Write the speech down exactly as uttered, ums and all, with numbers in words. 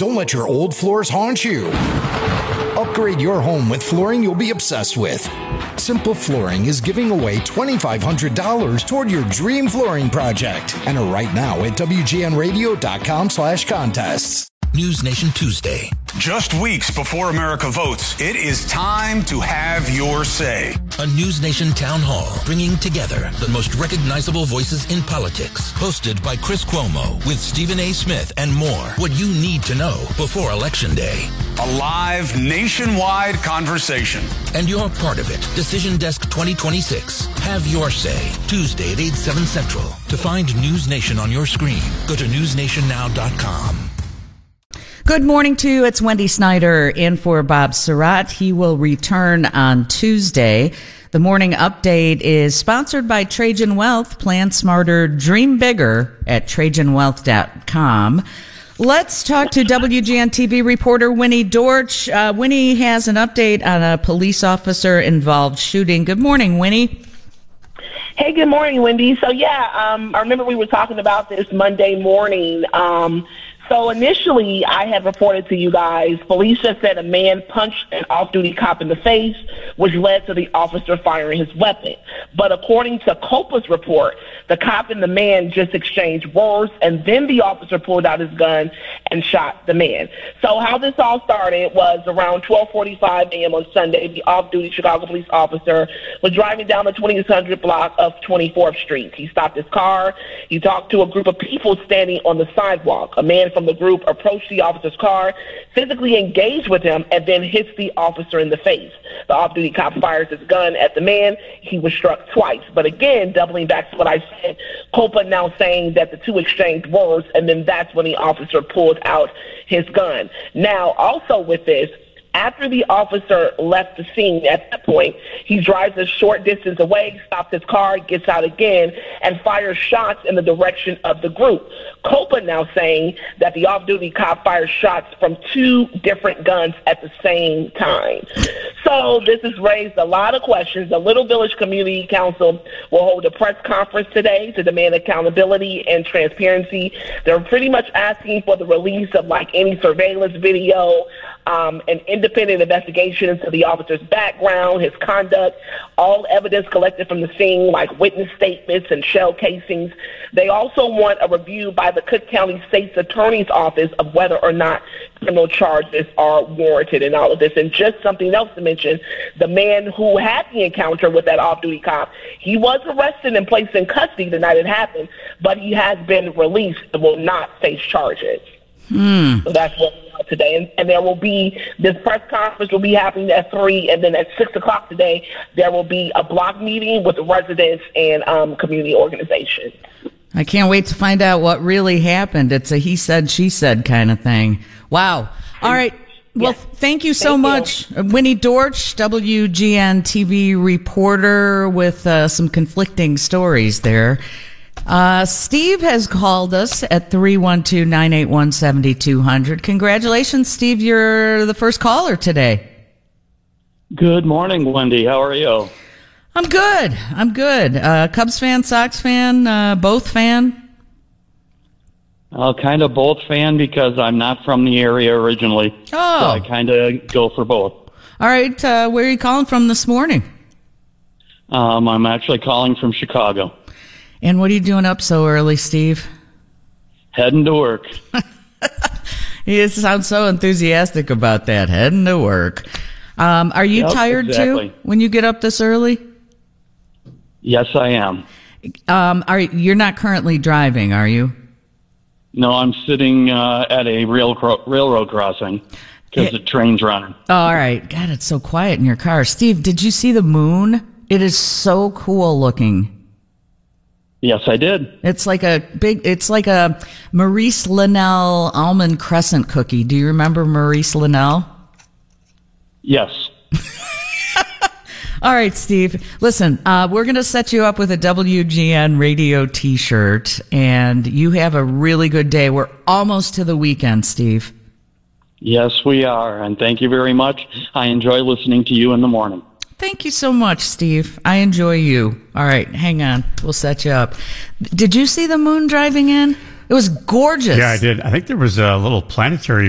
Don't let your old floors haunt you. Upgrade your home with flooring you'll be obsessed with. Simple Flooring is giving away twenty-five hundred dollars toward your dream flooring project. Enter right now at W G N radio dot com slash contests. News Nation Tuesday. Just weeks before America votes, it is time to have your say. A News Nation town hall bringing together the most recognizable voices in politics. Hosted by Chris Cuomo with Stephen A. Smith and more. What you need to know before Election Day. A live nationwide conversation. And you're part of it. Decision Desk twenty twenty-six. Have your say. Tuesday at eight, seven Central. To find News Nation on your screen, go to news nation now dot com. Good morning to you. It's Wendy Snyder in for Bob Surratt. He will return on Tuesday. The morning update is sponsored by Trajan Wealth. Plan smarter, dream bigger at trajan wealth dot com. Let's talk to W G N T V reporter Winnie Dortch. Uh, Winnie has an update on a police officer involved shooting. Good morning, Winnie. Hey, good morning, Wendy. So, yeah, um, I remember we were talking about this Monday morning. Um, So initially, I had reported to you guys, police just said a man punched an off-duty cop in the face, which led to the officer firing his weapon. But according to COPA's report, the cop and the man just exchanged words, and then the officer pulled out his gun and shot the man. So how this all started was around twelve forty-five a.m. on Sunday. The off-duty Chicago police officer was driving down the twenty-six hundred block of twenty-fourth Street. He stopped his car. He talked to a group of people standing on the sidewalk. A man from the group approached the officer's car, physically engaged with him, and then hits the officer in the face. The off-duty cop fires his gun at the man. He was struck twice. But again, doubling back to what I said, Copa now saying that the two exchanged words, and then that's when the officer pulled out his gun. Now, also with this, after the officer left the scene at that point, he drives a short distance away, stops his car, gets out again, and fires shots in the direction of the group. Copa now saying that the off-duty cop fired shots from two different guns at the same time. So this has raised a lot of questions. The Little Village Community Council will hold a press conference today to demand accountability and transparency. They're pretty much asking for the release of like any surveillance video, um, an independent investigation into the officer's background, his conduct, all evidence collected from the scene, like witness statements and shell casings. They also want a review by the Cook County State's Attorney's Office of whether or not criminal charges are warranted in all of this. And just something else to mention, the man who had the encounter with that off-duty cop, he was arrested and placed in custody the night it happened, but he has been released and will not face charges. Hmm. So that's what we are today. And, and there will be, this press conference will be happening at three, and then at six o'clock today, there will be a block meeting with the residents and um, community organizations. I can't wait to find out what really happened. It's a he said, she said kind of thing. Wow. All right. Well, yes. Thank you so thank much. You. Winnie Dortch, W G N T V reporter with uh, some conflicting stories there. Uh, Steve has called us at three one two, nine eight one, seven two zero zero. Congratulations, Steve. You're the first caller today. Good morning, Wendy. How are you? I'm good. I'm good. Uh, Cubs fan, Sox fan, uh, both fan? Uh, kind of both fan because I'm not from the area originally. Oh. So I kind of go for both. All right. Uh, where are you calling from this morning? Um, I'm actually calling from Chicago. And what are you doing up so early, Steve? Heading to work. You sound so enthusiastic about that. Heading to work. Um, are you yep, tired exactly. too when you get up this early? Yes, I am. Um, are you're not currently driving, are you? No, I'm sitting uh, at a rail cro- railroad crossing because yeah. the train's running. Oh, all right. God, it's so quiet in your car. Steve, did you see the moon? It is so cool looking. Yes, I did. It's like a big, it's like a Maurice Linnell almond crescent cookie. Do you remember Maurice Linnell? Yes. All right, Steve. Listen, uh, we're going to set you up with a W G N radio T-shirt, and you have a really good day. We're almost to the weekend, Steve. Yes, we are, and thank you very much. I enjoy listening to you in the morning. Thank you so much, Steve. I enjoy you. All right, hang on. We'll set you up. Did you see the moon driving in? It was gorgeous. Yeah, I did. I think there was a little planetary